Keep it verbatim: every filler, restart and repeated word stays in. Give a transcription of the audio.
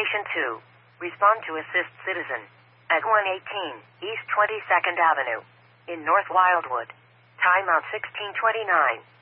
Station two. Respond to assist citizen at one eighteen East twenty-second Avenue in North Wildwood. Timeout sixteen twenty-nine.